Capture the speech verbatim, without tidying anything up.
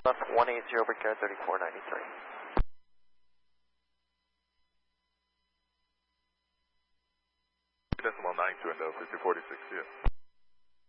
Left one eight zero, Brickyard thirty-four ninety-three. Decimal nine two window, fifty forty-six, yeah.